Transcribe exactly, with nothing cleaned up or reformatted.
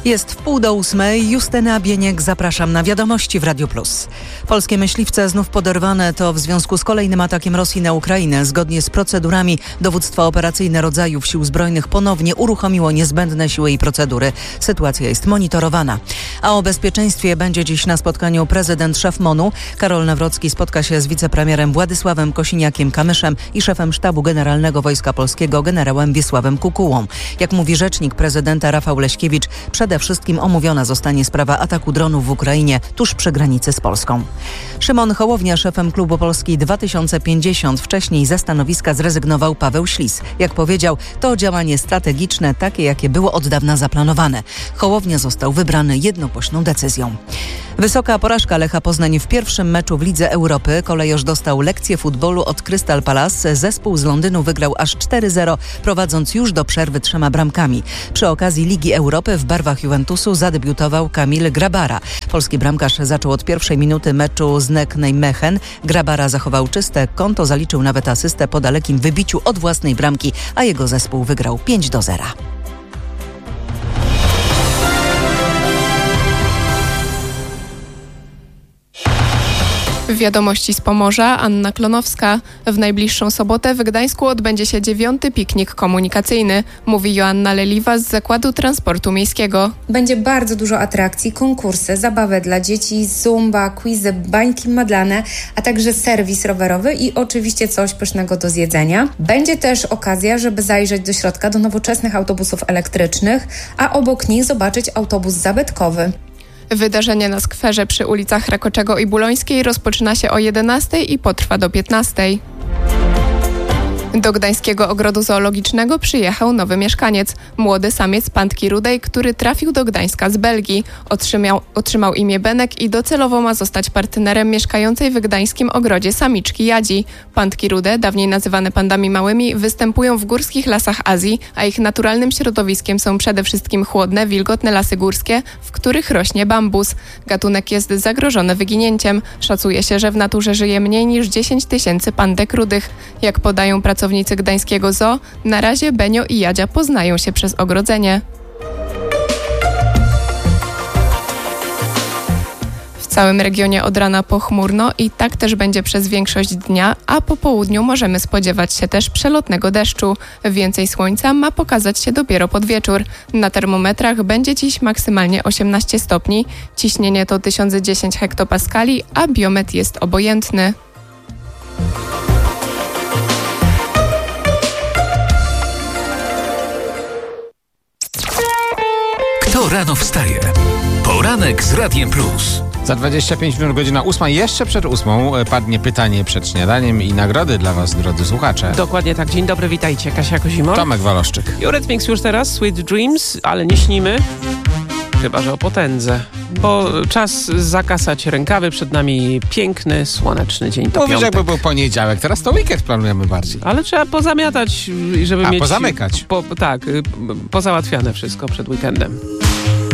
Jest w pół do ósmej. Justyna Bieniek, zapraszam na wiadomości w Radio Plus. Polskie myśliwce znów poderwane to w związku z kolejnym atakiem Rosji na Ukrainę. Zgodnie z procedurami dowództwo operacyjne rodzajów sił zbrojnych ponownie uruchomiło niezbędne siły i procedury. Sytuacja jest monitorowana. A o bezpieczeństwie będzie dziś na spotkaniu prezydent szef MON-u. Karol Nawrocki spotka się z wicepremierem Władysławem Kosiniakiem-Kamyszem i szefem Sztabu Generalnego Wojska Polskiego generałem Wiesławem Kukułą. Jak mówi rzecznik prezydenta Rafał Leśkiewicz, przede wszystkim omówiona zostanie sprawa ataku dronów w Ukrainie tuż przy granicy z Polską. Szymon Hołownia, szefem klubu Polski dwa tysiące pięćdziesiąt. Wcześniej ze stanowiska zrezygnował Paweł Ślis. Jak powiedział, to działanie strategiczne, takie jakie było od dawna zaplanowane. Hołownia został wybrany jednogłośną decyzją. Wysoka porażka Lecha Poznań w pierwszym meczu w Lidze Europy. Kolejorz dostał lekcję futbolu od Crystal Palace. Zespół z Londynu wygrał aż cztery zero, prowadząc już do przerwy trzema bramkami. Przy okazji Ligi Europy w barwach Juventusu zadebiutował Kamil Grabara. Polski bramkarz zaczął od pierwszej minuty meczu z Nek Nijmegen. Grabara zachował czyste konto, zaliczył nawet asystę po dalekim wybiciu od własnej bramki, a jego zespół wygrał pięć do zera. Wiadomości z Pomorza, Anna Klonowska. W najbliższą sobotę w Gdańsku odbędzie się dziewiąty piknik komunikacyjny, mówi Joanna Leliwa z Zakładu Transportu Miejskiego. Będzie bardzo dużo atrakcji, konkursy, zabawy dla dzieci, zumba, quizy, bańki madlane, a także serwis rowerowy i oczywiście coś pysznego do zjedzenia. Będzie też okazja, żeby zajrzeć do środka do nowoczesnych autobusów elektrycznych, a obok nich zobaczyć autobus zabytkowy. Wydarzenie na skwerze przy ulicach Rakoczego i Bulońskiej rozpoczyna się o jedenastej i potrwa do piętnastej. Do Gdańskiego Ogrodu Zoologicznego przyjechał nowy mieszkaniec, młody samiec pantki rudej, który trafił do Gdańska z Belgii. Otrzymał, otrzymał imię Benek i docelowo ma zostać partnerem mieszkającej w gdańskim ogrodzie samiczki Jadzi. Pantki rude, dawniej nazywane pandami małymi, występują w górskich lasach Azji, a ich naturalnym środowiskiem są przede wszystkim chłodne, wilgotne lasy górskie, w których rośnie bambus. Gatunek jest zagrożony wyginięciem. Szacuje się, że w naturze żyje mniej niż dziesięć tysięcy pandek rudych. Jak podają pracownicy Pracownicy gdańskiego zoo, na razie Benio i Jadzia poznają się przez ogrodzenie. W całym regionie od rana pochmurno i tak też będzie przez większość dnia, a po południu możemy spodziewać się też przelotnego deszczu. Więcej słońca ma pokazać się dopiero pod wieczór. Na termometrach będzie dziś maksymalnie osiemnaście stopni, ciśnienie to tysiąc dziesięć hektopaskali, a biometr jest obojętny. Kto rano wstaje? Poranek z Radiem Plus. Za dwadzieścia pięć minut godzina ósma. Jeszcze przed ósmą padnie pytanie przed śniadaniem i nagrody dla was, drodzy słuchacze. Dokładnie tak. Dzień dobry, witajcie. Kasia Kozimor. Tomek Waloszczyk. Eurythmics już teraz, Sweet Dreams, ale nie śnimy. Chyba że o potędze. Bo czas zakasać rękawy. Przed nami piękny, słoneczny dzień. To Mówisz, piątek. jakby był poniedziałek. Teraz to weekend planujemy bardziej. Ale trzeba pozamiatać, żeby A, mieć... pozamykać. Po, tak, pozałatwiane wszystko przed weekendem.